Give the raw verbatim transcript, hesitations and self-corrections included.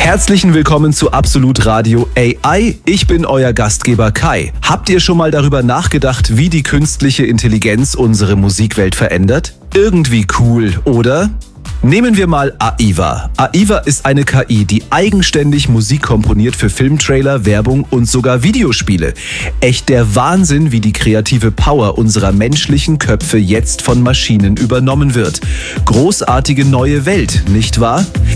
Herzlichen Willkommen zu Absolut Radio A I. Ich bin euer Gastgeber Kai. Habt ihr schon mal darüber nachgedacht, wie die künstliche Intelligenz unsere Musikwelt verändert? Irgendwie cool, oder? Nehmen wir mal AIVA. AIVA ist eine K I, die eigenständig Musik komponiert für Filmtrailer, Werbung und sogar Videospiele. Echt der Wahnsinn, wie die kreative Power unserer menschlichen Köpfe jetzt von Maschinen übernommen wird. Großartige neue Welt, nicht wahr?